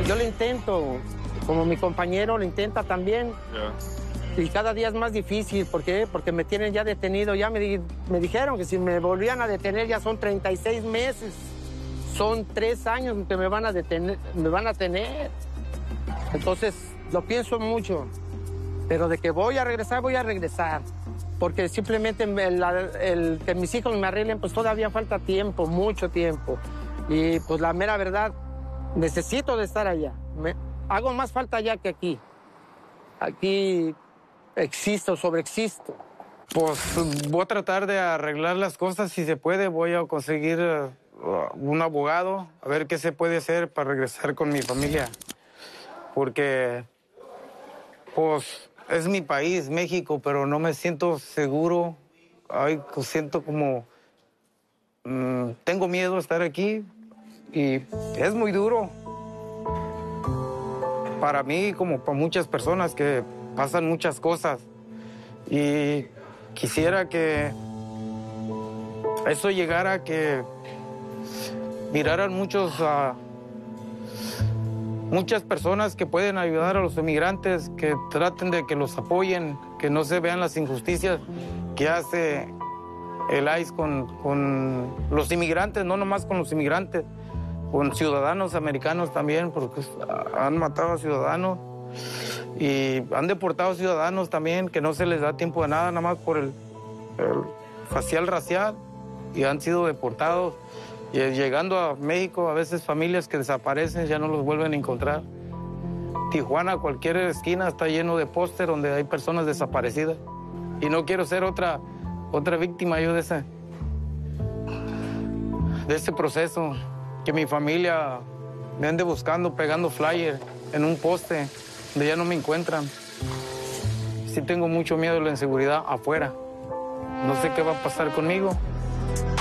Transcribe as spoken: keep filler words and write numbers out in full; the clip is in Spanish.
Yo lo intento, como mi compañero lo intenta también. Yeah. Y cada día es más difícil. ¿Por qué? Porque me tienen ya detenido. Ya me, di me dijeron que si me volvían a detener ya son treinta y seis meses. Son tres años que me van a detener, me van a tener. Entonces, lo pienso mucho. Pero de que voy a regresar, voy a regresar. Porque simplemente el, el que mis hijos me arreglen, pues todavía falta tiempo, mucho tiempo. Y pues la mera verdad, necesito de estar allá. Me, hago más falta allá que aquí. Aquí existo, sobreexisto. Pues voy a tratar de arreglar las cosas si se puede. Voy a conseguir uh, un abogado, a ver qué se puede hacer para regresar con mi familia. Porque, pues, es mi país, México, pero no me siento seguro. Ay, siento como... Mmm, tengo miedo de estar aquí y es muy duro. Para mí, como para muchas personas que pasan muchas cosas. Y quisiera que eso llegara a que miraran muchos, uh, muchas personas que pueden ayudar a los inmigrantes, que traten de que los apoyen, que no se vean las injusticias que hace el I C E con, con los inmigrantes, no nomás con los inmigrantes, con ciudadanos americanos también, porque han matado a ciudadanos. Y han deportado ciudadanos también, que no se les da tiempo de nada, nada más por el, el facial racial, y han sido deportados. Y llegando a México, a veces familias que desaparecen ya no los vuelven a encontrar. Tijuana, cualquier esquina está lleno de póster donde hay personas desaparecidas. Y no quiero ser otra, otra víctima yo de ese, de ese proceso. Que mi familia me ande buscando, pegando flyer en un poste donde ya no me encuentran. Sí tengo mucho miedo de la inseguridad afuera. No sé qué va a pasar conmigo.